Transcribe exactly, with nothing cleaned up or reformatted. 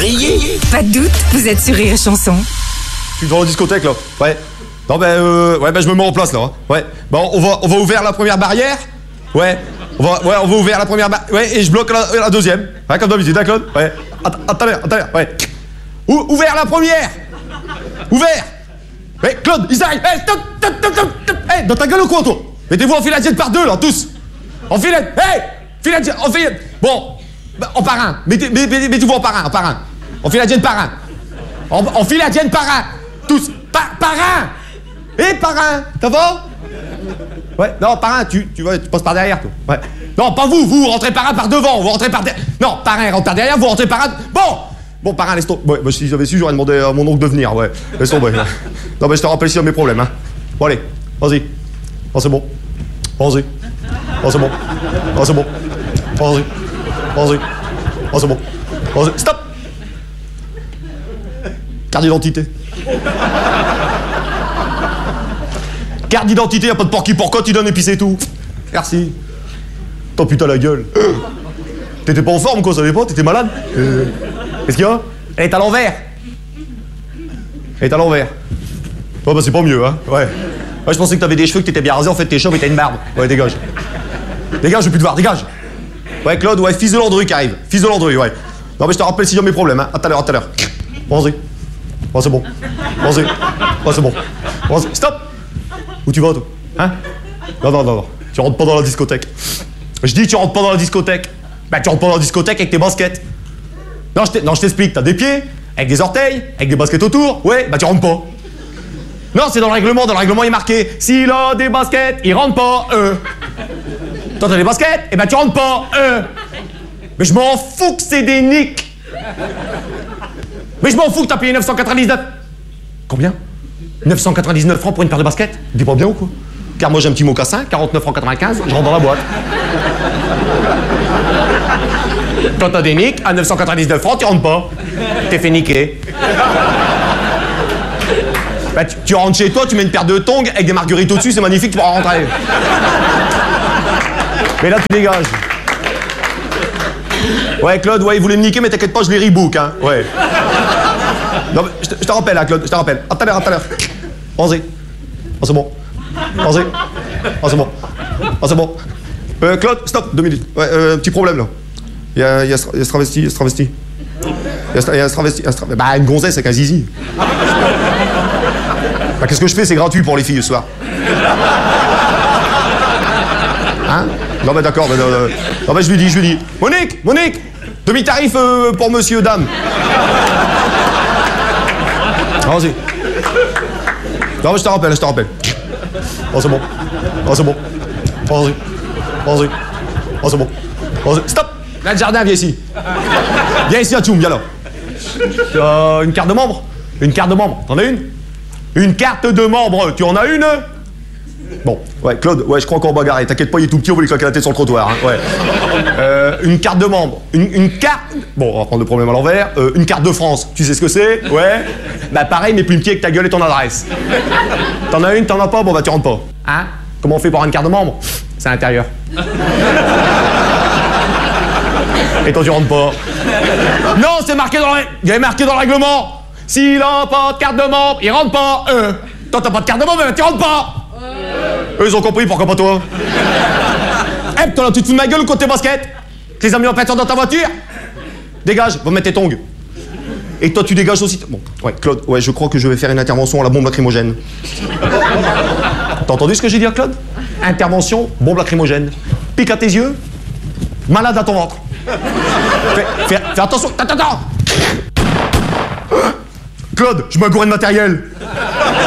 Riez. Pas de doute, vous êtes sur Rire et Chanson. Je suis devant la discothèque, là. Ouais. Non, ben, euh, ouais, ben, je me mets en place, là. Hein. Ouais. Bon, on va, on va ouvrir la première barrière. Ouais. On va, ouais, on va ouvrir la première barrière. Ouais, et je bloque la, la deuxième. Ouais, comme d'habitude, hein, Claude? Ouais. Att attendez, attendez, ouais. Ou ouvert la première. Ouvert. Ouais, Claude, ils arrivent. Hey, stop, stop, stop, stop, stop. Hey, dans ta gueule ou quoi, toi? Mettez-vous en filadienne par deux, là, tous. En filette. Hey, filadienne, en filette. Bon, bah, en par un. Mettez, mettez, mettez-vous en par un, en par un. En filadienne par un. En, en filadienne par un. Tous. Par, par un. Et par un. Ça va? Ouais, non, par un, tu, tu, vois, tu passes par derrière, toi. Ouais. Non, pas vous, vous rentrez par un par devant, vous rentrez par derrière. Non, par un, rentre par derrière, vous rentrez par un. Bon! Bon, par un, laisse tomber. Ouais, bah, si j'avais su, j'aurais demandé à mon oncle de venir, ouais. Laisse tomber. Ouais. Non, mais je te rappelle si mes problèmes, hein. Bon, allez, vas-y. Oh, c'est bon. Vas-y. Oh, c'est bon. Oh, c'est bon. Vas-y. Vas-y. Oh, c'est bon. Vas-y. Stop! Carte d'identité. Carte d'identité, y'a pas de porc-qui porcotte, il donne épice et tout. Merci. T'en putain la gueule. T'étais pas en forme, quoi, ça savais pas? T'étais malade? euh... Qu'est-ce qu'il y a? Elle est à l'envers. Elle est à l'envers. Ouais, bah c'est pas mieux, hein. Ouais. Ouais, je pensais que t'avais des cheveux, que t'étais bien rasé, en fait t'es chauve et t'as une barbe. Ouais, dégage. Dégage, je veux plus te voir, dégage. Ouais, Claude, ouais, fils de Landru qui arrive. Fils de Landru, ouais. Non, mais je te rappelle si j'ai mes problèmes, hein. À tout à l'heure, à tout à l'heure. Vas-y. Oh, c'est bon. Vas-y. Oh, c'est bon. Vas-y. Stop! Où tu vas, toi? Hein? Non, non, non, non. Tu rentres pas dans la discothèque. Je dis, tu rentres pas dans la discothèque. Bah, tu rentres pas dans la discothèque avec tes baskets. Non, je t'explique. T'as des pieds, avec des orteils, avec des baskets autour. Ouais, bah, tu rentres pas. Non, c'est dans le règlement. Dans le règlement, il est marqué s'il a des baskets, il rentre pas. Euh. Toi, t'as des baskets, et bah, tu rentres pas. Euh. Mais je m'en fous que c'est des nicks. Mais je m'en fous que t'as payé neuf cent quatre-vingt-dix-neuf. Combien? neuf cent quatre-vingt-dix-neuf francs pour une paire de baskets? T'es pas bien ou quoi? Car moi j'ai un petit mocassin, quarante-neuf francs quatre-vingt-quinze, je rentre dans la boîte. Quand t'as des nicks, à neuf cent quatre-vingt-dix-neuf francs, tu rentres pas. T'es fait niquer. Bah, tu, tu rentres chez toi, tu mets une paire de tongs avec des marguerites au-dessus, c'est magnifique, tu pourras rentrer. Mais là, tu dégages. Ouais, Claude, ouais, il voulait me niquer, mais t'inquiète pas, je les rebook, hein. Ouais. Non, mais je te, je te rappelle, hein, Claude, je te rappelle. À tout à l'heure, à tout à l'heure. Vas-y. Oh, c'est bon. Vas-y. Oh, c'est bon. Oh, c'est bon. Euh, Claude, stop, deux minutes. Ouais, euh, petit problème, là. Il y a, il y a, il y a ce travesti, il y a ce travesti. Il y a, il y a ce travesti, il y a ce travesti. Bah, une gonzesse avec un zizi. Bah, qu'est-ce que je fais? C'est gratuit pour les filles ce soir. Hein? Non, bah, d'accord, bah, euh, non, bah, je lui dis, je lui dis. Monique, Monique, demi-tarif euh, pour monsieur, dame. Vas-y. Non, mais je te rappelle, je te rappelle. Oh, c'est bon. Oh, c'est bon. Vas-y. Vas-y. Oh, c'est bon. Vas-y. Stop! Là, le jardin, viens ici. Viens ici, Atchoum, viens là. Tu as une carte de membre? Une carte de membre. T'en as une? Une carte de membre. Tu en as une? Bon, ouais, Claude, ouais, je crois qu'on va bagarrer. T'inquiète pas, il est tout petit, on va lui claquer la tête sur le trottoir. Hein. Ouais. Euh, une carte de membre. Une, une carte. Bon, on va prendre le problème à l'envers. Euh, une carte de France. Tu sais ce que c'est? Ouais. Bah, pareil, mais plus petit avec ta gueule et ton adresse. T'en as une, t'en as pas? Bon, bah, tu rentres pas. Hein? Comment on fait pour avoir une carte de membre? C'est à l'intérieur. Et toi, tu rentres pas. Non, c'est marqué dans le... Il y avait marqué dans le règlement. S'il a pas de carte de membre, il rentre pas. Euh. Toi, t'as pas de carte de membre, mais tu rentres pas. Eux, ils ont compris, pourquoi pas toi? Eh, hey, toi là, tu te fous de ma gueule ou quoi tes baskets? Tu les as mis en peinture dans ta voiture? Dégage, va mettre tes tongs. Et toi, tu dégages aussi. Bon, ouais, Claude, ouais, je crois que je vais faire une intervention à la bombe lacrymogène. T'as entendu ce que j'ai dit à Claude? Intervention, bombe lacrymogène. Pique à tes yeux, malade à ton ventre. Fais, fais, fais attention, attends, attends. Claude, je me gourre de matériel.